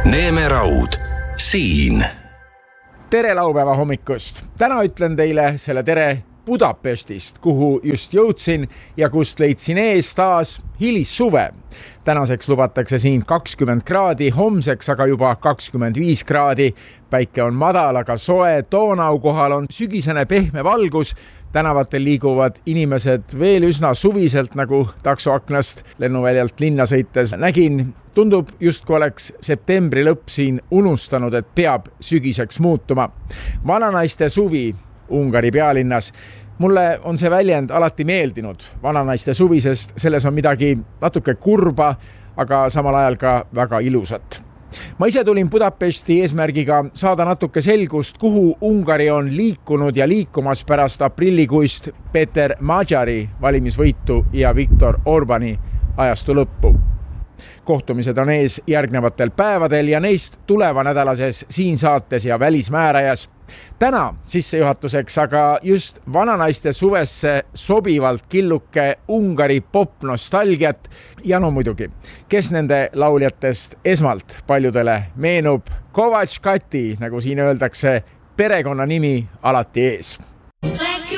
Neeme Raud, siin. Tere laupäeva hommikust. Täna ütlen teile selle tere Budapestist, kuhu just jõudsin ja kust leidsin ees taas hilissuve. Tänaseks lubatakse siin 20 kraadi, homseks aga juba 25 kraadi. Päike on madal, aga soe, Donau kohal on sügisene pehme valgus. Tänavatel liiguvad inimesed veel üsna suviselt, nagu taksoaknast lennuväljalt linna sõites nägin. Tundub justkui oleks septembri lõpp siin unustanud, et peab sügiseks muutuma. Vananaiste suvi Ungari pealinnas. Mulle on see väljend alati meeldinud. Vananaiste suvi, sest selles on midagi natuke kurba, aga samal ajal ka väga ilusat. Ma ise tulin Budapesti eesmärgiga saada natuke selgust, kuhu Ungari on liikunud ja liikumas pärast aprillikuist Peter Magyari valimisvõitu ja Viktor Orbani ajastu lõppu. Kohtumised on ees järgnevatel päevadel ja neist tuleva nädalases siin saates ja välismäärajas. Täna sissejuhatuseks aga just vananaiste suvesse sobivalt killuke Ungari popnostalgiat ja no muidugi, kes nende lauljatest esmalt paljudele meenub, Kovač Kati, nagu siin öeldakse, perekonna nimi alati ees.